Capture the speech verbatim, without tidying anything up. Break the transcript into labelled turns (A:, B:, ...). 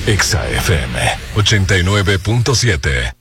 A: Exa F M ochenta y nueve punto siete.